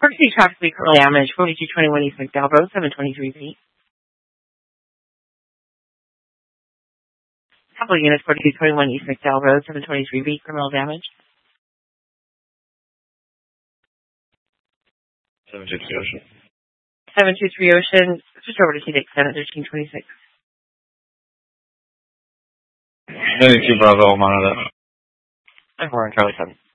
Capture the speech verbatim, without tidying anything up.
Park City traffic vehicle damage, forty-two twenty-one East McDowell Road, seven twenty-three feet. Couple of units, forty-two twenty-one East McDowell Road, seven twenty-three feet, criminal damage. seven two three Ocean. seven two three Ocean, switch over to T D X seven thirteen twenty-six. ninety-two Bravo, monitor. I'm four on Charlie seven.